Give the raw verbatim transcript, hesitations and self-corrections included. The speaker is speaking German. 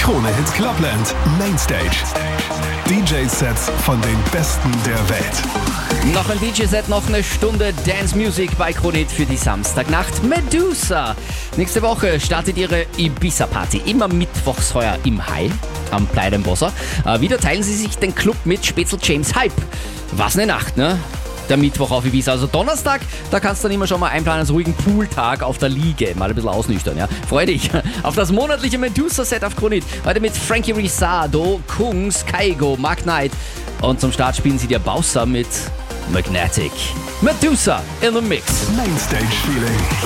Krone Hits Clubland Mainstage. D J-Sets von den Besten der Welt. Noch ein D J-Set, noch eine Stunde Dance Music bei Krone Hit für die Samstagnacht. Medusa. Nächste Woche startet ihre Ibiza-Party. Immer mittwochs heuer im Hai am Playa d'Embossa. Äh, wieder teilen sie sich den Club mit Spätzl James Hype. Was eine Nacht, ne? Der Mittwoch auf Ibiza. Also Donnerstag, da kannst du dann immer schon mal einplanen, als ruhigen Pooltag auf der Liege. Mal ein bisschen ausnüchtern, ja. Freu dich auf das monatliche Medusa-Set auf Krone Hit. Heute mit Frankie Rizardo, Kungs, Kaigo, Mark Knight. Und zum Start spielen sie dir Bowser mit Magnetic. Medusa in the Mix. Mainstage Feeling.